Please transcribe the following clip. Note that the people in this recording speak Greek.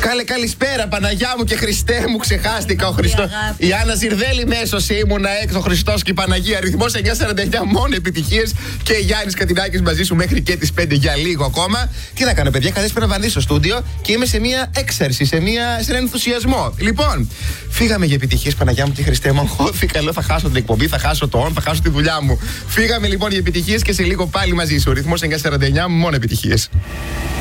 Καλησπέρα, Παναγιά μου και Χριστέ μου, ξεχάστηκα ο Χριστός. Η Άννα Ζυρδέλη μέσος ήμουνα έξω, ο Χριστός και η Παναγία. Αριθμός 949, μόνο επιτυχίες. Και Γιάννης Κατινάκης μαζί σου μέχρι και τις 5 για λίγο ακόμα. Τι να κάνω, παιδιά, καθίστε να βανδύσω στο στούντιο και είμαι σε μια έξαρση, σε έναν ενθουσιασμό. Λοιπόν, φύγαμε για επιτυχίες, Παναγιά μου και Χριστέ μου. Αγχώθηκα, λέω θα χάσω την εκπομπή, θα χάσω το θα χάσω τη δουλειά μου. Φύγαμε λοιπόν για επιτυχίες και σε λίγο πάλι μαζί σου. Ρυθμός 949, μόνο επιτυχίες.